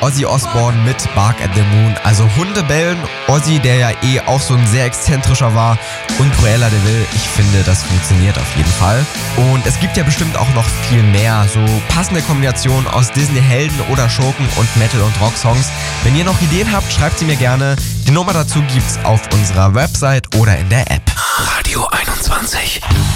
Ozzy Osbourne mit Bark at the Moon. Also Hunde bellen, Ozzy, der ja auch so ein sehr exzentrischer war, und Cruella de Vil. Ich finde, das funktioniert auf jeden Fall. Und es gibt ja bestimmt auch noch viel mehr, so passende Kombinationen aus Disney-Helden oder Schurken und Metal- und Rock-Songs. Wenn ihr noch Ideen habt, schreibt sie mir gerne. Die Nummer dazu gibt's auf unserer Website oder in der App. Radio 21.